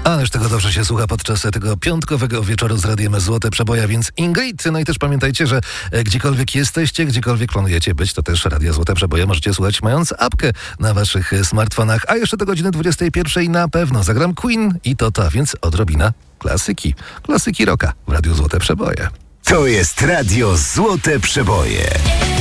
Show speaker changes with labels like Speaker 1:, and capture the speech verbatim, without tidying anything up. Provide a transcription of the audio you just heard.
Speaker 1: Ależ tego dobrze się słucha podczas tego piątkowego wieczoru z Radiem Złote Przeboje, więc Ingrid. No i też pamiętajcie, że gdziekolwiek jesteście, gdziekolwiek planujecie być, to też Radio Złote Przeboje możecie słuchać mając apkę na waszych smartfonach. A jeszcze do godziny dwudziestej pierwszej na pewno zagram Queen i Tota, więc odrobina klasyki. Klasyki rocka w Radiu Złote Przeboje.
Speaker 2: To jest Radio Złote Przeboje.